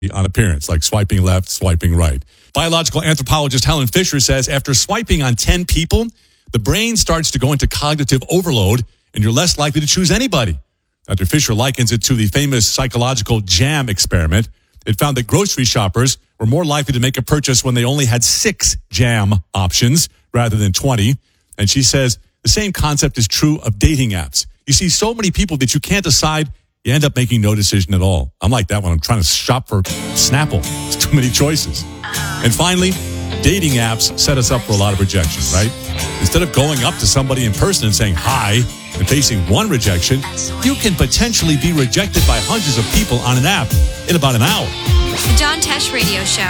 on appearance, like swiping left, swiping right. Biological anthropologist Helen Fisher says after swiping on 10 people, the brain starts to go into cognitive overload and you're less likely to choose anybody. Dr. Fisher likens it to the famous psychological jam experiment. It found that grocery shoppers were more likely to make a purchase when they only had 6 jam options rather than 20. And she says the same concept is true of dating apps. You see so many people that you can't decide, you end up making no decision at all. I'm like that when I'm trying to shop for Snapple. It's too many choices. And finally, dating apps set us up for a lot of rejection, right? Instead of going up to somebody in person and saying hi and facing one rejection, you can potentially be rejected by hundreds of people on an app in about an hour. The John Tesh Radio Show.